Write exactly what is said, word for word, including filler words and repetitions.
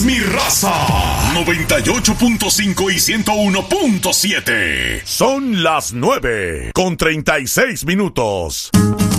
es mi raza. noventa y ocho punto cinco y ciento uno punto siete. Son las nueve con treinta y seis minutos.